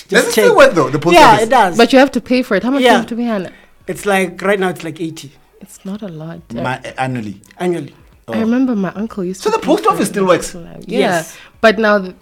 Does it check. still work though? The post Yeah, office? it does. But you have to pay for it. How much do you have to pay, Hannah? It's like, right now it's like 80 It's not a lot. Annually. annually. Oh. I remember my uncle used So to. the pay post for office it. still works? Yeah, Yes. but now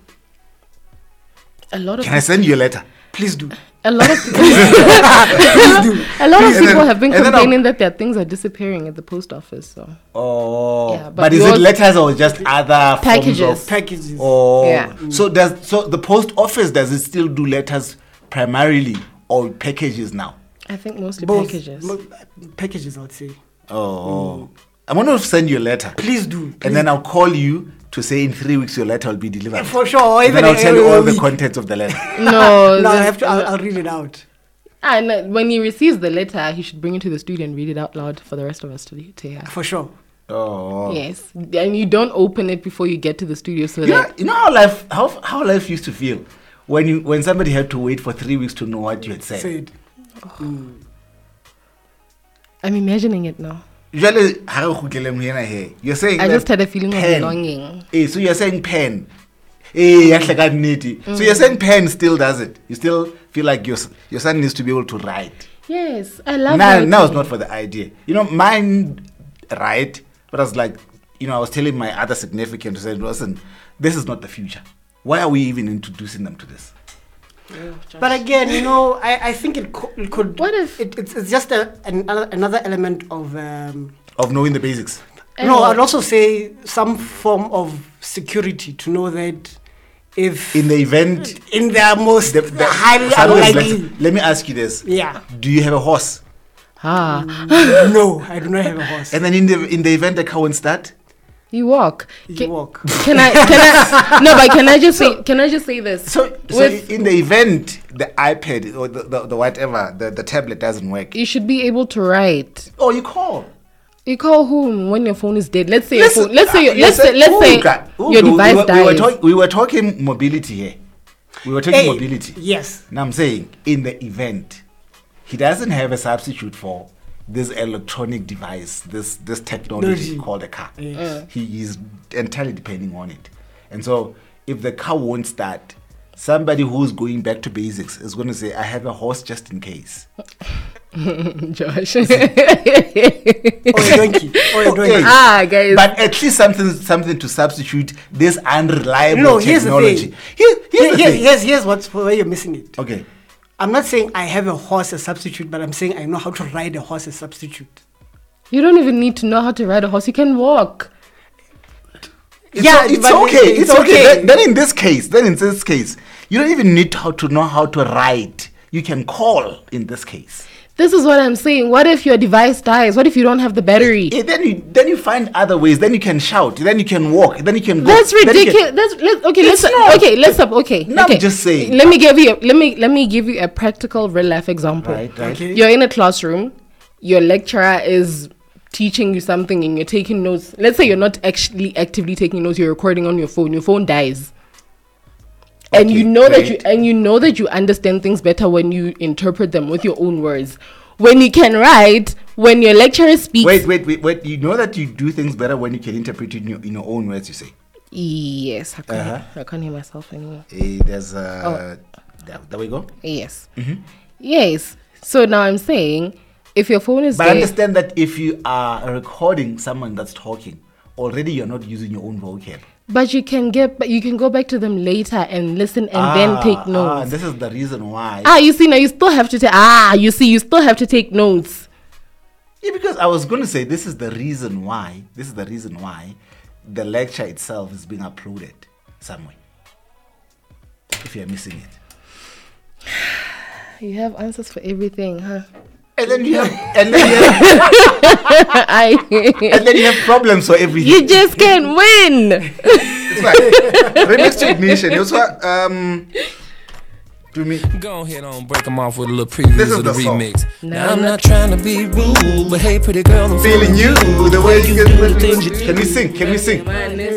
a lot of Can I send you a letter? Please do. a lot of Please do. a lot of And then- people have been and then I'll- complaining that their things are disappearing at the post office. So Oh, Yeah, but but is it yours- letters or just other Packages. forms of Packages. Oh, Yeah. So the post office, does it still do letters primarily or packages now? I think mostly Both. packages. Packages, I would say. Oh, I'm gonna send you a letter, Please do. and then I'll call you to say in 3 weeks your letter will be delivered. For sure. Or And even then I'll tell you all the week. contents of the letter. No, No, I the- have to. I'll read it out. And when he receives the letter, he should bring it to the studio and read it out loud for the rest of us to hear. For sure. Oh, Yes, and you don't open it before you get to the studio, so You know, that you know how life used to feel when somebody had to wait for 3 weeks to know what you had said. Said. I'm imagining it now. Jwale, ha re kgutlele mona here. You're saying I that just had a feeling of pen- belonging. So you're saying pen. Ya hle ka nnete. So you're saying pen still does it. You still feel like your son needs to be able to write. Yes, I love Now writing. it's not for the idea. You know, mine right, but I was like, I was telling my other significant to say, listen, this is not the future. Why are we even introducing them to this? But again, I think it could. What if- it's just another element of. Of knowing the basics. No, I'd also say some form of security to know that if In the event, in their most highly something is unlikely. like- let me ask you this. Yeah. Do you have a horse? No, I do not have a horse. And then in the event the car won't start? You walk. You walk. Can I? No, but can I just say this? So in the event the iPad or the whatever, the tablet doesn't work, You should be able to write. oh, you call. You call whom when your phone is dead? Let's say Listen, your phone. Let's say your device dies. We were talking mobility here. We were talking mobility. Yes. Now I'm saying, in the event, he doesn't have a substitute for this electronic device, this technology called a car. He is entirely depending on it. And so, if the car won't start, somebody who's going back to basics is going to say, I have a horse just in case. Josh. Or a donkey. Or a donkey. Ah, guys. But at least something to substitute this unreliable No, here's the technology. thing. Here's the thing. Here's where you're missing it. Okay. I'm not saying I have a horse as substitute, but I'm saying I know how to ride a horse as substitute. You don't even need to know how to ride a horse. You can walk. It's but okay. It's okay. okay. Then in this case, you don't even need to know how to write. You can call in this case. This is what I'm saying. What if your device dies? What if you don't have the battery? Yeah, then you find other ways. Then you can shout. Then you can walk. Then you can go. That's Then you can- ridiculous. Okay. No, I'm just saying. Let me give you a practical real life example. Right. Okay. You're in a classroom. Your lecturer is teaching you something and you're taking notes. Let's say you're not actually actively taking notes. You're recording on your phone. Your phone dies. And Okay, you know great. that you understand things better when you interpret them with your own words. When you can write, when your lecturer speaks. Wait. You know that you do things better when you can interpret it in your own words, you say. Yes, I can't hear myself anymore. There's there we go. Yes. Yes. So now I'm saying, if your phone is But dead, understand that if you are recording someone that's talking, already you're not using your own vocab. but you can go back to them later and listen and then take notes. This is the reason why. You see, now you still have to take. You still have to take notes. Yeah, because I was going to say this is the reason why. The lecture itself is being uploaded somewhere. If you're missing it, You have answers for everything, huh? and then you have problems for everything. You just can't win. It's fine. Remix technician. You also do me. Go ahead on, break them off with a little preview This is of the the song. remix. No, Now I'm I'm not trying to be rude, but hey, pretty girl, I'm Feeling you the way you do the things you can we sing? Can we sing? Man,